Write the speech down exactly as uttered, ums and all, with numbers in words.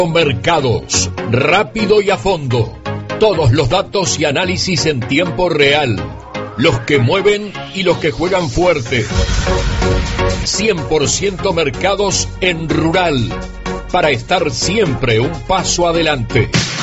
Mercados, rápido y a fondo. Todos los datos y análisis en tiempo real. Los que mueven y los que juegan fuerte. cien por ciento mercados en rural. Para estar siempre un paso adelante.